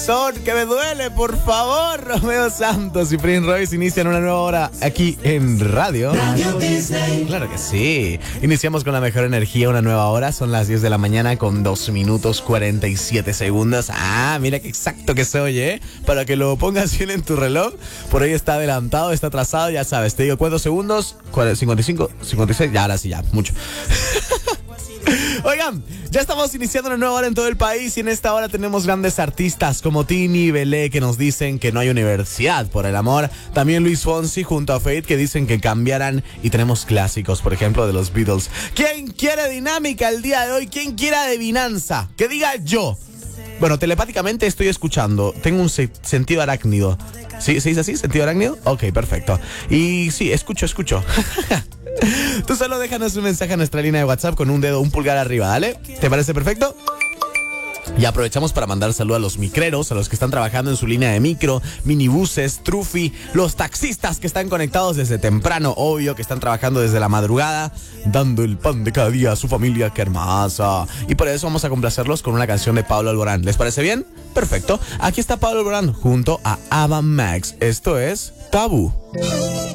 Son que me duele, por favor. Romeo Santos y Prince Royce inician una nueva hora aquí en Radio Disney. Claro que sí. Iniciamos con la mejor energía, una nueva hora. Son las 10 de la mañana con 2 minutos 47 segundos. Ah, mira qué exacto que se oye, ¿eh? Para que lo pongas bien en tu reloj. Por ahí está adelantado, está atrasado, ya sabes. Te digo, ¿cuántos segundos? 55, 56, ya, ahora sí, ya, mucho. Oigan, ya estamos iniciando una nueva hora en todo el país y en esta hora tenemos grandes artistas como Tini y Belé que nos dicen que no hay universidad por el amor. También Luis Fonsi junto a Fate que dicen que cambiarán y tenemos clásicos, por ejemplo, de los Beatles. ¿Quién quiere dinámica el día de hoy? ¿Quién quiere adivinanza? Que diga yo. Bueno, telepáticamente estoy escuchando. Tengo un sentido arácnido. ¿Sí? ¿Se dice así? ¿Sentido arácnido? Ok, perfecto. Y sí, escucho. Tú solo déjanos un mensaje a nuestra línea de WhatsApp con un dedo, un pulgar arriba, ¿vale? ¿Te parece perfecto? Y aprovechamos para mandar saludos a los micreros, a los que están trabajando en su línea de micro, minibuses, trufi, los taxistas que están conectados desde temprano, obvio, que están trabajando desde la madrugada, dando el pan de cada día a su familia, qué hermosa. Y por eso vamos a complacerlos con una canción de Pablo Alborán. ¿Les parece bien? Perfecto. Aquí está Pablo Alborán junto a Ava Max. Esto es Tabú.